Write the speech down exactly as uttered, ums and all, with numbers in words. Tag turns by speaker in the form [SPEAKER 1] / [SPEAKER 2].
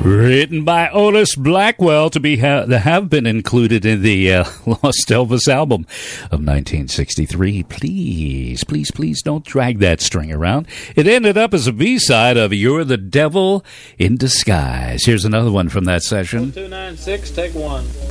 [SPEAKER 1] Written by Otis Blackwell to be ha- have been included in the uh, Lost Elvis album of nineteen sixty-three. Please, please, please don't drag that string around. It ended up as a B-side of You're the Devil in Disguise. Here's another one from that session.
[SPEAKER 2] two nine six, take one.